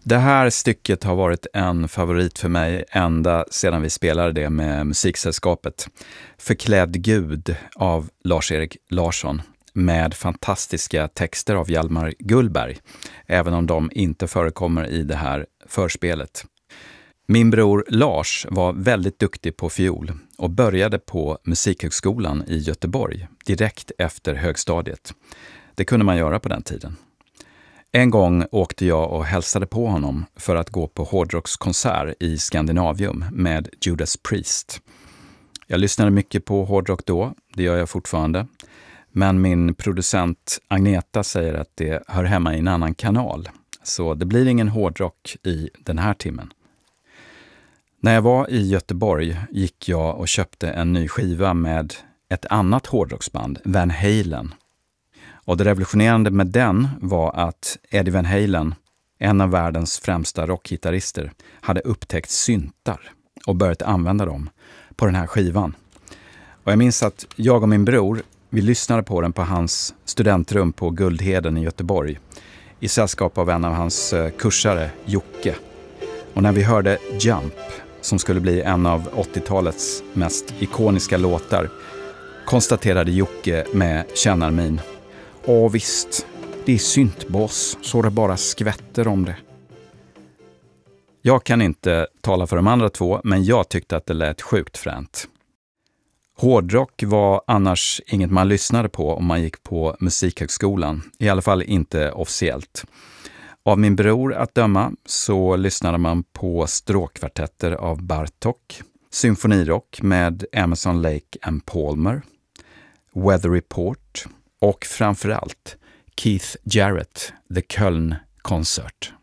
Det här stycket har varit en favorit för mig ända sedan vi spelade det med Musiksällskapet. Förklädd Gud av Lars-Erik Larsson med fantastiska texter av Hjalmar Gullberg, även om de inte förekommer i det här förspelet. Min bror Lars var väldigt duktig på fiol och började på Musikhögskolan i Göteborg direkt efter högstadiet. Det kunde man göra på den tiden. En gång åkte jag och hälsade på honom för att gå på hårdrockskonsert i Skandinavium med Judas Priest. Jag lyssnade mycket på hårdrock då, det gör jag fortfarande. Men min producent Agneta säger att det hör hemma i en annan kanal. Så det blir ingen hårdrock i den här timmen. När jag var i Göteborg gick jag och köpte en ny skiva med ett annat hårdrocksband, Van Halen. Och det revolutionerande med den var att Eddie Van Halen, en av världens främsta rockgitarrister, hade upptäckt syntar och börjat använda dem på den här skivan. Och jag minns att jag och min bror, vi lyssnade på den på hans studentrum på Guldheden i Göteborg i sällskap av en av hans kursare, Jocke. Och när vi hörde Jump, som skulle bli en av 80-talets mest ikoniska låtar, konstaterade Jocke med kännarmin: "Åh visst, det är syntbas så det bara skvätter om det." Jag kan inte tala för de andra två, men jag tyckte att det lät sjukt fränt. Hårdrock var annars inget man lyssnade på om man gick på Musikhögskolan, i alla fall inte officiellt. Av min bror att döma så lyssnade man på stråkkvartetter av Bartók, symfonirock med Emerson, Lake and Palmer, Weather Report och framförallt Keith Jarrett, The Köln Concert.